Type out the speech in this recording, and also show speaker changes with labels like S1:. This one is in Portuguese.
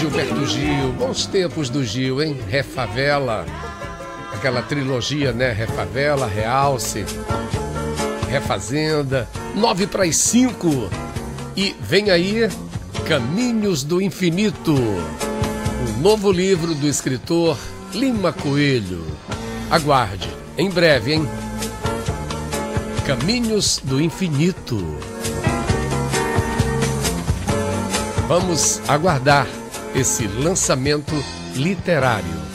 S1: Gilberto Gil, bons tempos do Gil, hein? Refavela, aquela trilogia, né? Refavela, Realce, Refazenda, 4:55. E vem aí Caminhos do Infinito, o novo livro do escritor Lima Coelho. Aguarde, em breve, hein? Caminhos do Infinito. Vamos aguardar esse lançamento literário.